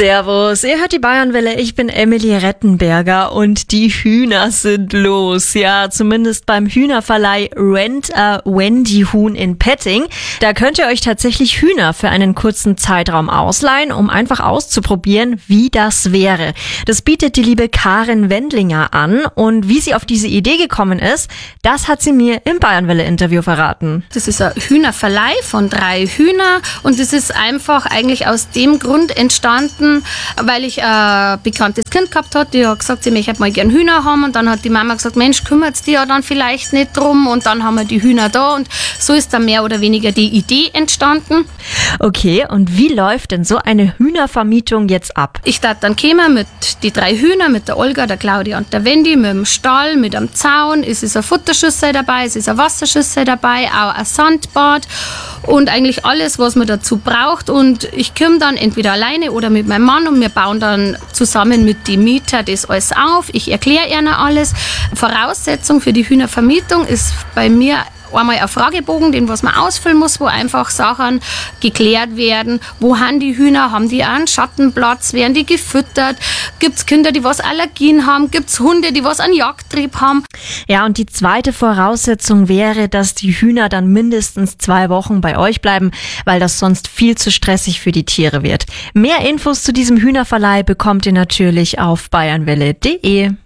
Servus, ihr hört die Bayernwelle, ich bin Emily Rettenberger und die Hühner sind los. Ja, zumindest beim Hühnerverleih Rent a Wendy Huhn in Petting. Da könnt ihr euch tatsächlich Hühner für einen kurzen Zeitraum ausleihen, um einfach auszuprobieren, wie das wäre. Das bietet die liebe Karin Wendlinger an und wie sie auf diese Idee gekommen ist, das hat sie mir im Bayernwelle-Interview verraten. Das ist ein Hühnerverleih von 3 Hühner und das ist einfach eigentlich aus dem Grund entstanden, weil ich ein bekanntes Kind gehabt habe, die hat gesagt, sie möchte mal gern Hühner haben und dann hat die Mama gesagt, Mensch, kümmert's dich ja dann vielleicht nicht drum und dann haben wir die Hühner da und so ist dann mehr oder weniger die Idee entstanden. Okay, und wie läuft denn so eine Hühnervermietung jetzt ab? Ich darf dann kommen mit die 3 Hühner, mit der Olga, der Claudia und der Wendy, mit dem Stall, mit einem Zaun, es ist eine Futterschüssel dabei, es ist eine Wasserschüssel dabei, auch ein Sandbad und eigentlich alles, was man dazu braucht und ich komme dann entweder alleine oder mit meinem Mann und wir bauen dann zusammen mit den Mieter das alles auf. Ich erkläre ihnen alles. Voraussetzung für die Hühnervermietung ist bei mir einmal ein Fragebogen, den was man ausfüllen muss, wo einfach Sachen geklärt werden. Wo haben die Hühner? Haben die einen Schattenplatz? Werden die gefüttert? Gibt es Kinder, die was Allergien haben? Gibt es Hunde, die was einen Jagdtrieb haben? Ja, und die zweite Voraussetzung wäre, dass die Hühner dann mindestens 2 Wochen bei euch bleiben, weil das sonst viel zu stressig für die Tiere wird. Mehr Infos zu diesem Hühnerverleih bekommt ihr natürlich auf bayernwelle.de.